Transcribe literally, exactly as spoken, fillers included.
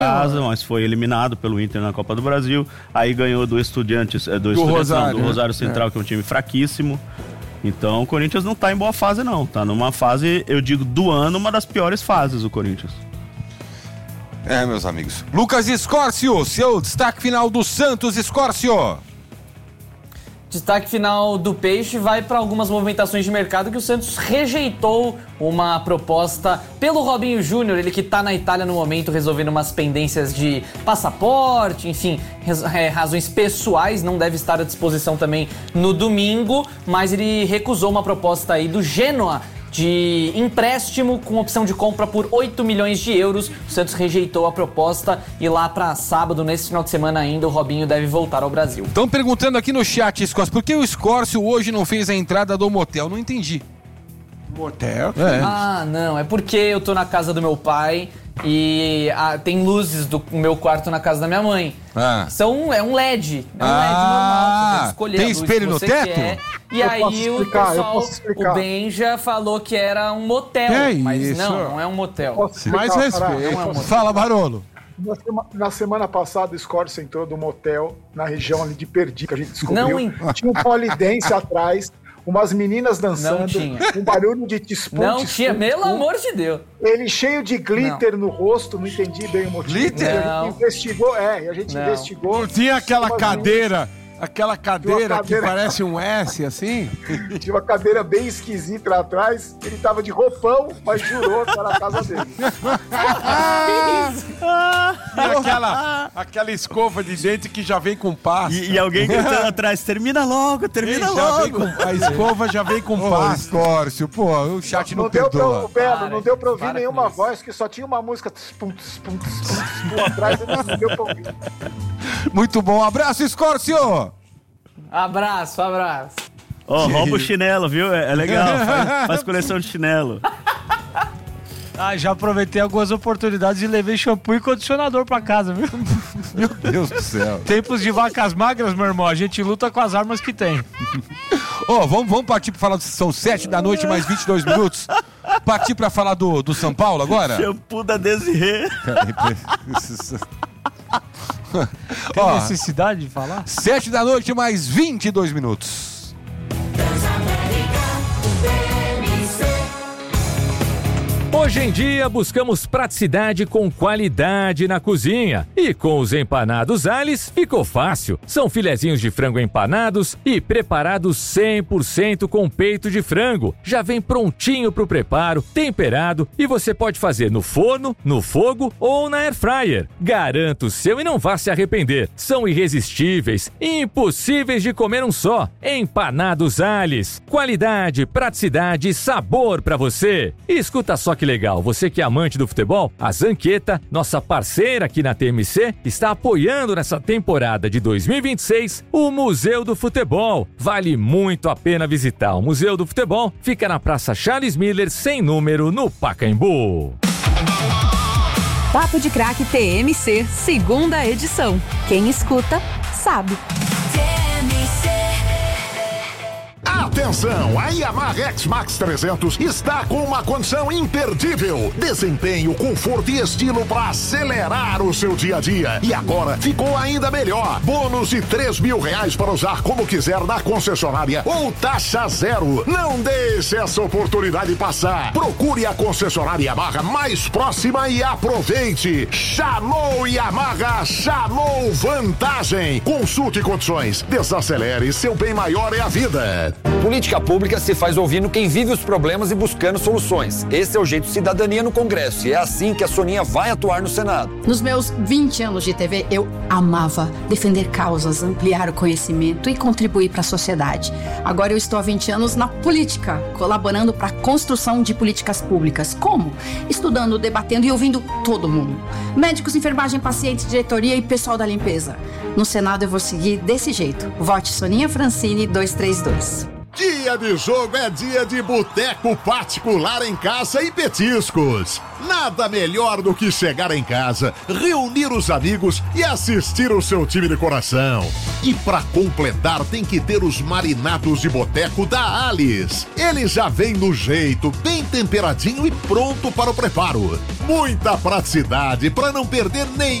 casa, mas foi eliminado pelo Inter na Copa do Brasil. Aí ganhou do Estudiantes, do, do Estudiantes Rosário, não, do Rosário Central, é. que é um time fraquíssimo. Então o Corinthians não tá em boa fase não, tá numa fase, eu digo, do ano, uma das piores fases o Corinthians. É, meus amigos. Lucas Escórcio, seu destaque final do Santos, Escórcio. Destaque final do Peixe vai para algumas movimentações de mercado que o Santos rejeitou uma proposta pelo Robinho Júnior, ele que está na Itália no momento resolvendo umas pendências de passaporte, enfim, razões pessoais, não deve estar à disposição também no domingo, mas ele recusou uma proposta aí do Genoa de empréstimo com opção de compra por oito milhões de euros. O Santos rejeitou a proposta e lá para sábado, nesse final de semana ainda, o Robinho deve voltar ao Brasil. Estão perguntando aqui no chat, Escórcio, por que o Escórcio hoje não fez a entrada do motel? Não entendi. Motel? É. Ah, não, é porque eu tô na casa do meu pai e ah, tem luzes do meu quarto na casa da minha mãe. Ah. São, é um L E D, é um ah, L E D normal, você pode escolher tem a luz espelho que você no teto? quer. E eu aí o pessoal, o Benja falou que era um motel, é mas isso? não, não é um motel. Mais respeito. É um Fala, Barolo. Na, sema, na semana passada, o Escórcio entrou do motel na região ali de Perdi, que a gente descobriu. Não, tinha um polidense atrás, umas meninas dançando, um barulho de tispum. Não tispum, tinha, tispum. Pelo amor de Deus. Ele cheio de glitter não. no rosto, não entendi bem o motivo. Glitter? A gente investigou, é, e a gente não. investigou. Não tinha aquela cadeira... Meninas... Aquela cadeira, cadeira que parece um S, assim? Tinha uma cadeira bem esquisita lá atrás. Ele tava de roupão, mas jurou que era a casa dele. E aquela, aquela escova de dente que já vem com pasta. E, e alguém gritando atrás, termina logo, termina Ei, logo. Com, a escova já vem com oh, pasta. Escórcio, pô, o chat não, não perdoa. Deu pra, Belo, não deu pra ouvir nenhuma voz, que só tinha uma música tspum, tspum, tspum, tspum, atrás, não deu pra ouvir. Muito bom, abraço, Escórcio! Abraço, abraço. Ó, oh, rouba o chinelo, viu? É, é legal, faz, faz coleção de chinelo. Ah, já aproveitei algumas oportunidades e levei shampoo e condicionador pra casa, viu? Meu Deus do céu. Tempos de vacas magras, meu irmão, a gente luta com as armas que tem. Ó, oh, vamos, vamos partir pra falar, do, são sete da noite, mais vinte e dois minutos. Partir pra falar do, do São Paulo agora? Shampoo da Desirê. Tem oh, necessidade de falar? Sete da noite, mais vinte e dois minutos. Hoje em dia, buscamos praticidade com qualidade na cozinha. E com os empanados Ales, ficou fácil. São filezinhos de frango empanados e preparados cem por cento com peito de frango. Já vem prontinho pro preparo, temperado, e você pode fazer no forno, no fogo ou na air fryer. Garanto o seu e não vá se arrepender. São irresistíveis, impossíveis de comer um só. Empanados Ales. Qualidade, praticidade e sabor pra você. E escuta só que legal, você que é amante do futebol, a Zanqueta, nossa parceira aqui na T M C, está apoiando nessa temporada de dois mil e vinte e seis o Museu do Futebol. Vale muito a pena visitar. O Museu do Futebol fica na Praça Charles Miller, sem número, no Pacaembu. Papo de Craque T M C, segunda edição. Quem escuta, sabe. T M C. Atenção, a Yamaha X-Max trezentos está com uma condição imperdível. Desempenho, conforto e estilo para acelerar o seu dia a dia. E agora ficou ainda melhor. Bônus de três mil reais para usar como quiser na concessionária ou taxa zero. Não deixe essa oportunidade passar. Procure a concessionária Yamaha mais próxima e aproveite. Chamou Yamaha, chamou vantagem. Consulte condições. Desacelere, seu bem maior é a vida. Política pública se faz ouvindo quem vive os problemas e buscando soluções. Esse é o jeito cidadania no Congresso e é assim que a Soninha vai atuar no Senado. Nos meus vinte anos de T V, eu amava defender causas, ampliar o conhecimento e contribuir para a sociedade. Agora eu estou há vinte anos na política, colaborando para a construção de políticas públicas. Como? Estudando, debatendo e ouvindo todo mundo. Médicos, enfermagem, pacientes, diretoria e pessoal da limpeza. No Senado eu vou seguir desse jeito. Vote Soninha Francini dois três dois. Dia de jogo é dia de boteco particular em casa e petiscos. Nada melhor do que chegar em casa, reunir os amigos e assistir o seu time de coração. E pra completar tem que ter os marinados de boteco da Alice. Ele já vem no jeito, bem temperadinho e pronto para o preparo. Muita praticidade para não perder nem